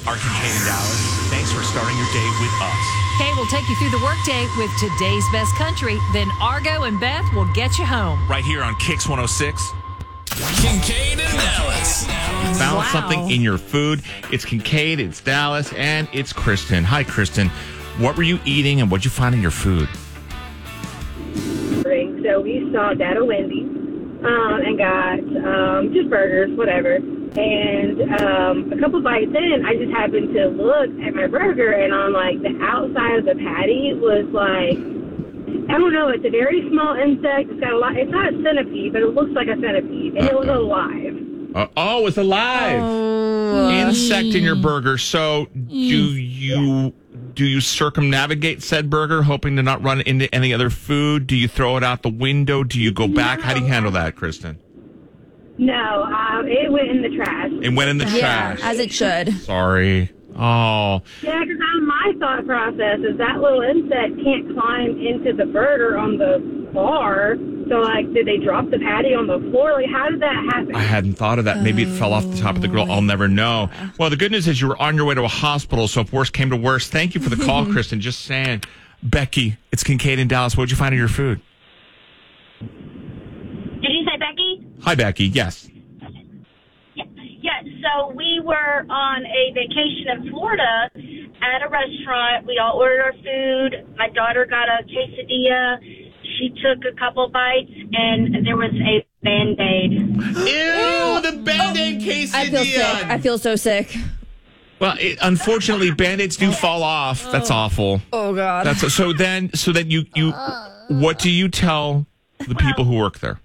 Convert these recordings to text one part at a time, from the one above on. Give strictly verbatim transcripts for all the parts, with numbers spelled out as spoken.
are Kincaid and Dallas. Thanks for starting your day with us. Kay will take you through the workday with today's best country. Then Argo and Beth will get you home. Right here on Kix one oh six. Kincaid and Dallas. Found Wow. something in your food. It's Kincaid, it's Dallas, and it's Kristen. Hi, Kristen. What were you eating and what'd you find in your food? So we stopped at a Wendy's um, and got um, just burgers, whatever. And um, a couple bites in, I just happened to look at my burger, and on like the outside of the patty was like, I don't know, it's a very small insect. It's got a lot. It's not a centipede, but it looks like a centipede, and it was alive. Uh, oh, it's alive. Oh. Insect in your burger. So do you do you circumnavigate said burger, hoping to not run into any other food? Do you throw it out the window? Do you go back? No. How do you handle that, Kristen? No, um, it went in the trash. It went in the Yeah, trash. as it should. Sorry. Oh. Yeah, because my thought process is that little insect can't climb into the burger on the bar. So, like, did they drop the patty on the floor? Like, how did that happen? I hadn't thought of that. Maybe it fell off the top of the grill. I'll never know. Well, the good news is you were on your way to a hospital, so if worse came to worse, thank you for the call, Kristen. Just saying. Becky, it's Kincaid in Dallas. What'd you find in your food? Did you say Becky? Hi, Becky. Yes. Yeah. Yeah. So we were on a vacation in Florida at a restaurant. We all ordered our food. My daughter got a quesadilla. She took a couple bites, and there was a Band-Aid. Ew, the Band-Aid quesadilla. I feel sick. I feel so sick. Well, it, unfortunately, Band-Aids do fall off. That's awful. Oh, God. That's so then. So then you you. What do you tell the people who work there?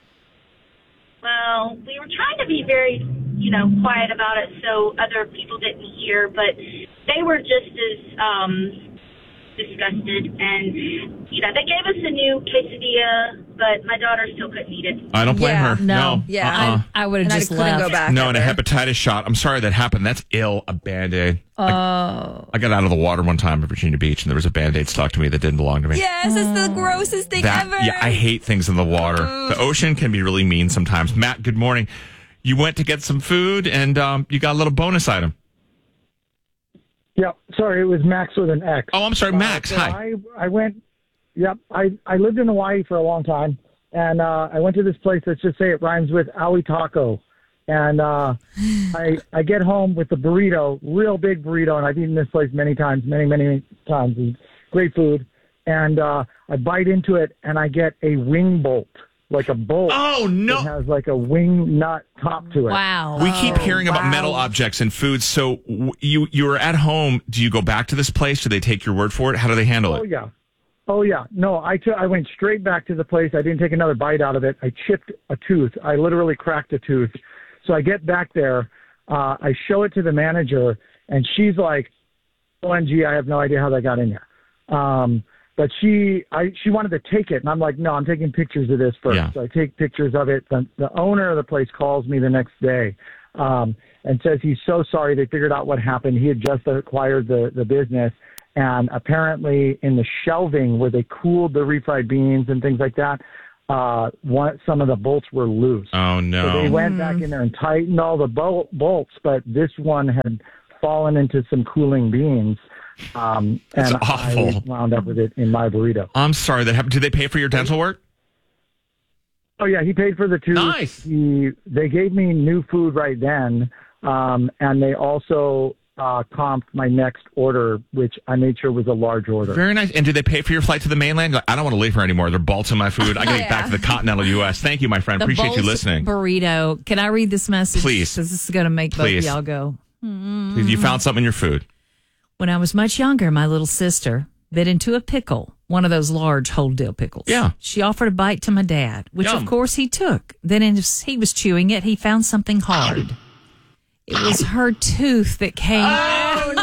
Well, we were trying to be very, you know, quiet about it so other people didn't hear, but they were just as um, disgusted. And, you know, they gave us a new quesadilla, but my daughter still couldn't eat it. I don't blame Yeah, her. no. No. Yeah, Uh-uh. I would have And I just couldn't left. go back. No, and a ever. hepatitis shot. I'm sorry that happened. That's ill, a Band-Aid. Oh. I, I got out of the water one time at Virginia Beach, and there was a Band-Aid stuck to me that didn't belong to me. Yes, it's the grossest thing That, ever. yeah, I hate things in the water. The ocean can be really mean sometimes. Matt, good morning. You went to get some food, and um, you got a little bonus item. Yep. Sorry, it was Max with an X. Oh, I'm sorry, Max. Uh, so Hi. I, I went, yep, I, I lived in Hawaii for a long time, and uh, I went to this place, let's just say it rhymes with Aui Taco. And uh, I I get home with the burrito, real big burrito, and I've eaten this place many times, many, many times. It's great food. And uh, I bite into it, and I get a wing bolt, like a bolt. Oh, no. That has like a wing nut top to it. Wow. We keep hearing about wow. metal objects and foods. So w- you you were at home. Do you go back to this place? Do they take your word for it? How do they handle Oh, it? yeah. Oh, yeah. No, I took- I went straight back to the place. I didn't take another bite out of it. I chipped a tooth. I literally cracked a tooth. So I get back there. Uh, I show it to the manager, and she's like, O M G, I have no idea how that got in there. Um, but she I, she wanted to take it, and I'm like, no, I'm taking pictures of this first. Yeah. So I take pictures of it. The, the owner of the place calls me the next day um, and says he's so sorry. They figured out what happened. He had just acquired the, the business. And apparently in the shelving where they cooled the refried beans and things like that, uh, one, some of the bolts were loose. Oh, no. So they went back in there and tightened all the bol- bolts, but this one had fallen into some cooling beans. Um, That's and awful. I wound up with it in my burrito. I'm sorry that happened. Did they pay for your dental work? Oh, yeah, he paid for the tooth. Nice. He, they gave me new food right then, um, and they also uh, comped my next order, which I made sure was a large order. Very nice. And did they pay for your flight to the mainland? Like, I don't want to leave here anymore. There are bolts in my food. I got to get back to the continental U S. Thank you, my friend. The Appreciate you Bolt's listening. burrito. Can I read this message? Please. Because this is going to make both Please. of y'all go. Please, you found something in your food. When I was much younger, my little sister bit into a pickle, one of those large whole dill pickles. Yeah. She offered a bite to my dad, which Yum. of course he took. Then as he was chewing it, he found something hard. It was her tooth that came. Oh,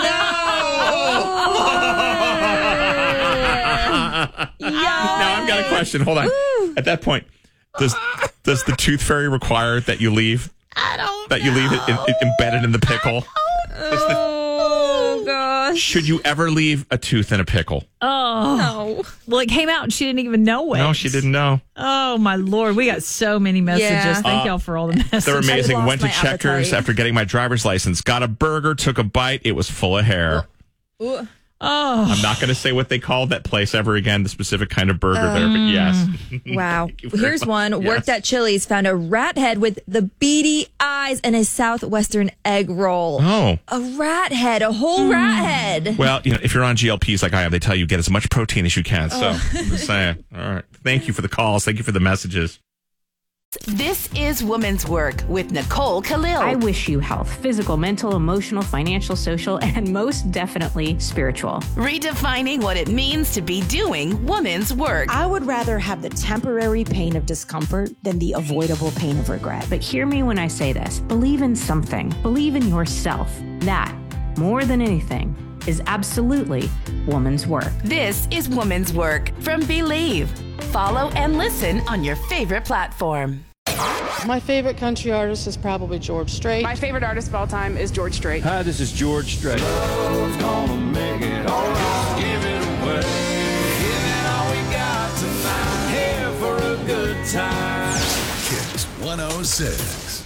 no! Now I've got a question. Hold on. At that point, does does the tooth fairy require that you leave? I don't That you leave it in, embedded in the pickle? Does the, Oh, God. gosh. Should you ever leave a tooth in a pickle? Oh. No. Well, it came out and she didn't even know it. No, she didn't know. Oh, my Lord. We got so many messages. Yeah. Thank Uh, y'all for all the messages. They're amazing. lost Went to my Checkers appetite. after getting my driver's license. Got a burger, took a bite. It was full of hair. Ooh. Oh. I'm not going to say what they called that place ever again, the specific kind of burger there, but yes. Wow. Thank you very Here's much. one. Yes. Worked at Chili's, found a rat head with the beady eyes and a southwestern egg roll. Oh. A rat head, a whole rat head. Well, you know, if you're on G L Ps like I am, they tell you get as much protein as you can. So I'm just saying. All right. Thank you for the calls. Thank you for the messages. This is Woman's Work with Nicole Khalil. I wish you health, physical, mental, emotional, financial, social, and most definitely spiritual. Redefining what it means to be doing woman's work. I would rather have the temporary pain of discomfort than the avoidable pain of regret. But hear me when I say this. Believe in something. Believe in yourself. That, more than anything, is absolutely woman's work. This is Woman's Work from Believe. Follow and listen on your favorite platform. My favorite country artist is probably George Strait. My favorite artist of all time is George Strait. Hi, this is George Strait. Love's gonna make it all right. Give it away. Give it all we got tonight. Here for a good time. Kicks one oh six.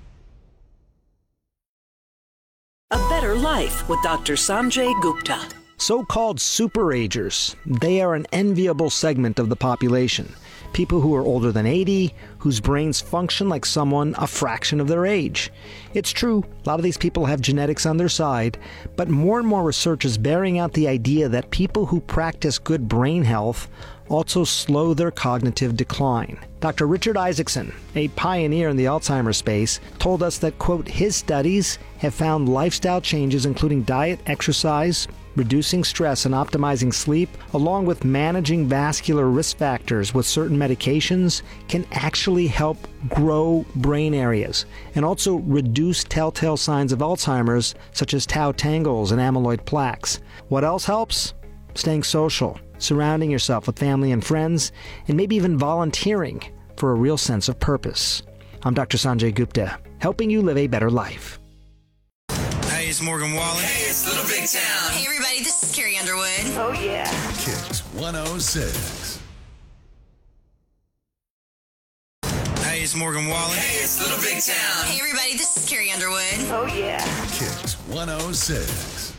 A Better Life with Doctor Sanjay Gupta. So-called superagers. They are an enviable segment of the population. People who are older than eighty, whose brains function like someone a fraction of their age. It's true, a lot of these people have genetics on their side, but more and more research is bearing out the idea that people who practice good brain health also slow their cognitive decline. Doctor Richard Isaacson, a pioneer in the Alzheimer's space, told us that, quote, his studies have found lifestyle changes including diet, exercise, reducing stress and optimizing sleep, along with managing vascular risk factors with certain medications, can actually help grow brain areas and also reduce telltale signs of Alzheimer's, such as tau tangles and amyloid plaques. What else helps? Staying social, surrounding yourself with family and friends, and maybe even volunteering for a real sense of purpose. I'm Doctor Sanjay Gupta, helping you live a better life. Hey, it's Morgan Wallen. Hey, it's Little Big Town. Hey, everybody, this is Carrie Underwood. Oh, yeah. Kicks one oh six. Hey, it's Morgan Wallen. Hey, it's Little Big Town. Hey, everybody, this is Carrie Underwood. Oh, yeah. Kicks one oh six.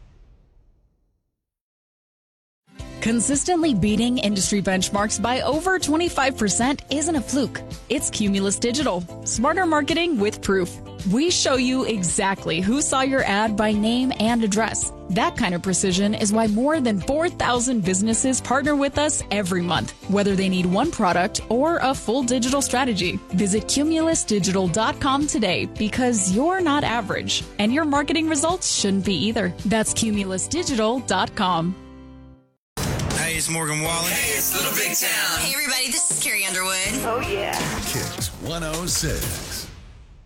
Consistently beating industry benchmarks by over twenty-five percent isn't a fluke. It's Cumulus Digital. Smarter marketing with proof. We show you exactly who saw your ad by name and address. That kind of precision is why more than four thousand businesses partner with us every month, whether they need one product or a full digital strategy. Visit cumulus digital dot com today because you're not average, and your marketing results shouldn't be either. That's cumulus digital dot com. Hey, it's Morgan Wallen. Hey, it's Little Big Town. Hey, everybody, this is Carrie Underwood. Oh, yeah. Kicks one oh six.